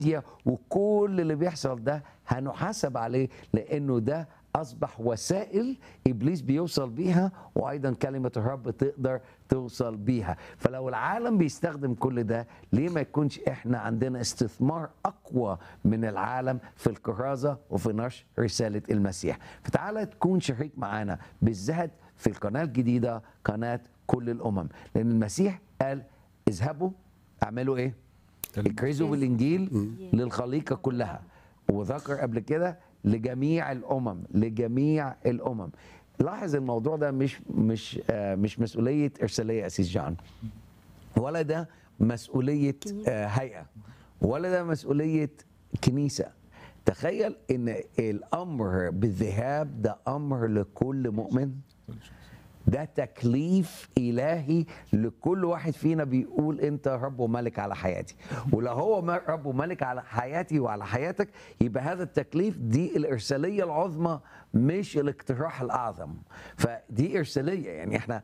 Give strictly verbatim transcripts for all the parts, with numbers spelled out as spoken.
وكل اللي بيحصل ده هنحاسب عليه، لانه ده اصبح وسائل ابليس بيوصل بيها، وايضا كلمه الرب تقدر توصل بيها. فلو العالم بيستخدم كل ده، ليه ما يكونش احنا عندنا استثمار اقوى من العالم في الكرازه وفي نشر رساله المسيح؟ فتعالى تكون شريك معانا بالذات في القناه الجديده، قناه كل الامم، لان المسيح قال اذهبوا اعملوا ايه؟ اكرزوا بالانجيل للخليقه كلها، وذكر قبل كده لجميع الامم، لجميع الامم. لاحظ الموضوع ده مش مش آه مش مسؤوليه ارساليه اسيس جان، ولا ده مسؤوليه آه هيئه، ولا ده مسؤوليه كنيسه. تخيل ان الامر بالذهاب ده امر لكل مؤمن، ده تكليف إلهي لكل واحد فينا بيقول أنت رب وملك على حياتي. ولو هو رب وملك على حياتي وعلى حياتك، يبقى هذا التكليف دي الإرسالية العظمى مش الاقتراح الأعظم. فدي إرسالية يعني احنا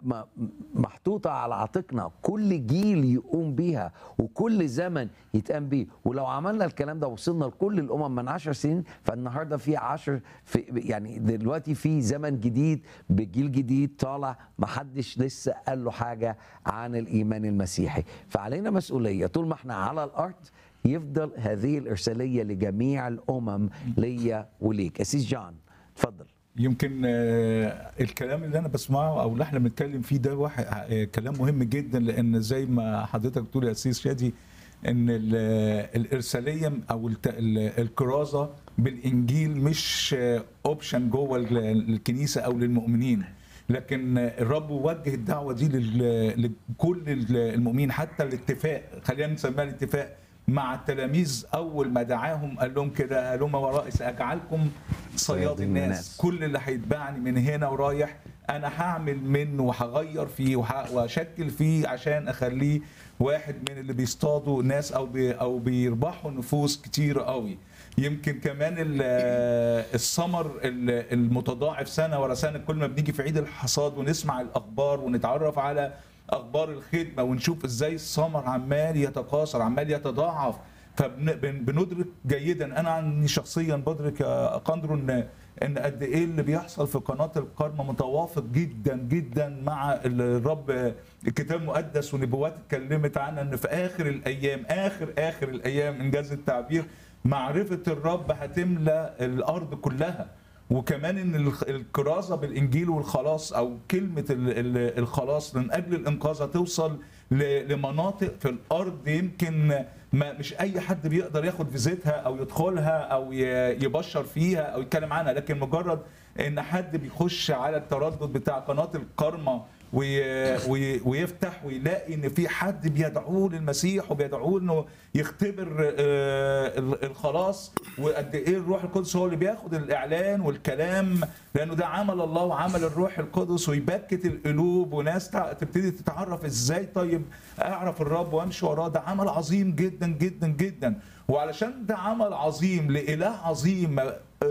محطوطة على عاتقنا، كل جيل يقوم بيها وكل زمن يتقام بيه. ولو عملنا الكلام ده وصلنا لكل الأمم من عشر سنين، فالنهاردة في عشر في يعني دلوقتي في زمن جديد بجيل جديد طالع محدش لسه قال له حاجة عن الإيمان المسيحي. فعلينا مسؤولية طول ما احنا على الأرض يفضل هذه الإرسالية لجميع الأمم، ليا وليك. أسيس جان اتفضل. يمكن الكلام اللي انا بسمعه او اللي احنا بنتكلم فيه ده واحد كلام مهم جدا، لان زي ما حضرتك بتقول يا أسيس شادي ان الارساليه او الكرازه بالانجيل مش اوبشن جوه الكنيسه او للمؤمنين، لكن الرب وجه الدعوه دي لكل المؤمنين. حتى الاتفاق، خلينا نسميها الاتفاق مع التلاميذ، اول ما دعاهم قال لهم كده قال لهم ورائي ساجعلكم صياد الناس. كل اللي هيتبعني من هنا ورايح انا هعمل منه وهغير فيه واشكل فيه عشان اخليه واحد من اللي بيصطادوا ناس او بي او بيربحوا نفوس كتير قوي. يمكن كمان الثمر المتضاعف سنه ورا سنه، كل ما بنيجي في عيد الحصاد ونسمع الاخبار ونتعرف على اخبار الخدمه ونشوف ازاي الثمر عمال يتكاثر عمال يتضاعف، فبندرك جيدا. انا عني شخصيا بدرك يا قندرو ان ان قد ايه اللي بيحصل في قناه الكرمه متوافق جدا جدا مع الرب. الكتاب المقدس ونبوات اتكلمت عنها ان في اخر الايام اخر اخر الايام انجاز التعبير معرفه الرب هتملى الارض كلها. وكمان ان الكرازه بالانجيل والخلاص او كلمه الخلاص من اجل الانقاذ هتوصل لمناطق في الارض يمكن ما مش اي حد بيقدر ياخد فيزيتها او يدخلها او يبشر فيها او يتكلم عنها، لكن مجرد ان حد بيخش على التردد بتاع قناه الكرمه ويفتح ويلاقي ان في حد بيدعوه للمسيح وبيدعوه انه يختبر الخلاص، وقد ايه الروح القدس هو اللي بياخد الاعلان والكلام، لانه ده عمل الله وعمل الروح القدس، ويبكت القلوب وناس تبتدي تتعرف ازاي طيب اعرف الرب وامشي وراه. ده عمل عظيم جدا جدا جدا. وعلشان ده عمل عظيم لاله عظيم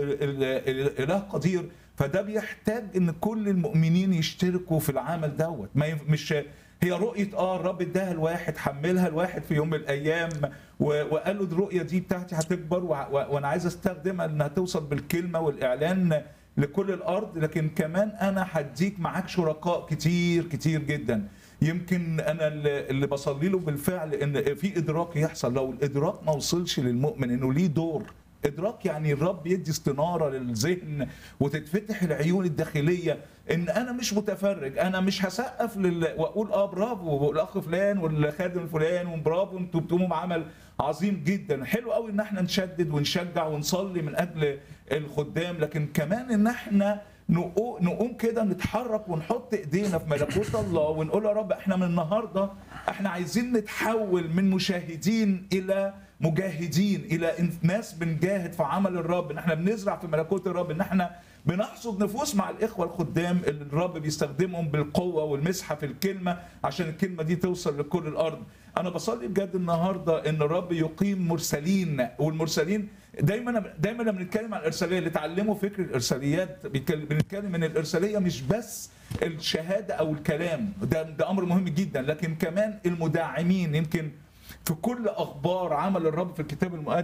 اله قدير، فده بيحتاج ان كل المؤمنين يشتركوا في العمل دوت. ما مش هي رؤيه اه الرب اداها الواحد حملها الواحد في يوم من الايام وقال له الرؤيه دي بتاعتي هتكبر وانا عايز استخدمها انها توصل بالكلمه والاعلان لكل الارض، لكن كمان انا هديك معاك شركاء كتير كتير جدا. يمكن انا اللي بصلي له بالفعل ان في ادراك يحصل. لو الادراك ما وصلش للمؤمن انه ليه دور، ادراك يعني الرب يدي استناره للذهن وتتفتح العيون الداخليه ان انا مش متفرج، انا مش هسقف لل... واقول اه برافو الاخ فلان والخادم الفلان وبرافو انتوا بتقوموا بعمل عظيم جدا. حلو قوي ان احنا نشدد ونشجع ونصلي من اجل الخدام، لكن كمان ان احنا نقوم كده نتحرك ونحط ايدينا في ملكوت الله ونقول يا رب احنا من النهارده احنا عايزين نتحول من مشاهدين الى مجاهدين، الى ناس بنجاهد في عمل الرب، ان احنا بنزرع في ملكوت الرب، ان احنا بنحصد نفوس مع الاخوه الخدام اللي الرب بيستخدمهم بالقوه والمسحه في الكلمه عشان الكلمه دي توصل لكل الارض. انا بصلي بجد النهارده ان الرب يقيم مرسلين، والمرسلين دايما دايما لما بنتكلم عن الارساليه اللي اتعلموا فكر الارساليات بنتكلم ان الارساليه مش بس الشهاده او الكلام، ده ده امر مهم جدا، لكن كمان المداعمين. يمكن في كل اخبار عمل الرب في الكتاب المقدس